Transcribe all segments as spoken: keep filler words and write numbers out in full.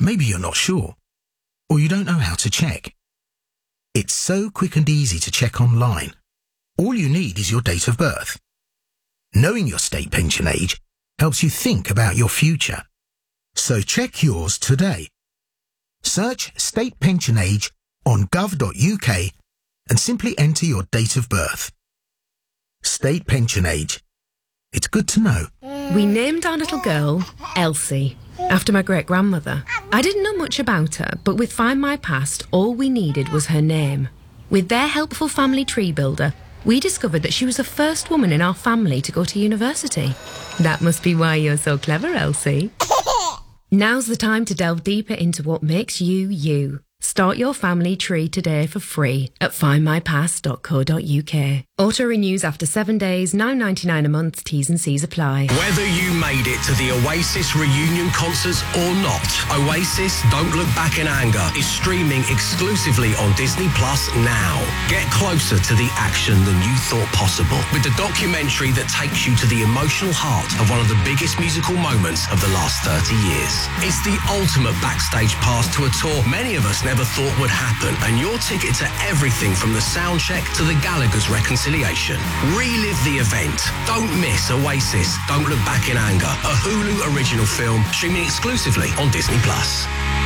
Maybe you're not sure, or you don't know how to check. It's so quick and easy to check online. All you need is your date of birth. Knowing your state pension age helps you think about your future. So check yours today. Search state pension age on gov dot U K and simply enter your date of birth. State pension age. It's good to know. We named our little girl Elsie, after my great-grandmother. I didn't know much about her, but with Find My Past, all we needed was her name. With their helpful family tree builder, we discovered that she was the first woman in our family to go to university. That must be why you're so clever, Elsie. Now's the time to delve deeper into what makes you, you. Start your family tree today for free at find my past dot co dot U K. Auto renews after seven days, nine ninety-nine a month, T's and C's apply. Whether you made it to the Oasis reunion concerts or not, Oasis Don't Look Back in Anger is streaming exclusively on Disney Plus now. Get closer to the action than you thought possible with the documentary that takes you to the emotional heart of one of the biggest musical moments of the last thirty years. It's the ultimate backstage pass to a tour many of us never thought would happen, and your ticket to everything from the sound check to the Gallagher's reconciliation. Relive the event. Don't miss Oasis Don't Look Back in Anger, a Hulu original film streaming exclusively on Disney Plus.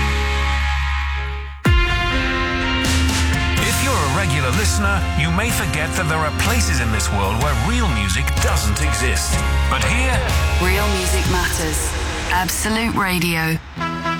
If you're a regular listener, you may forget that there are places in this world where real music doesn't exist. But here, real music matters. Absolute Radio.